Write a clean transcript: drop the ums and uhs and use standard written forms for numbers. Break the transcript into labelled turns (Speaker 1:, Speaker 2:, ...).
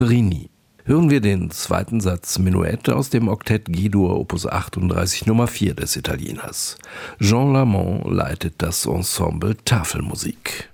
Speaker 1: Rini. Hören wir den zweiten Satz Menuett aus dem Oktett G-Dur Opus 38 Nummer 4 des Italieners. Jean Lamont leitet das Ensemble Tafelmusik.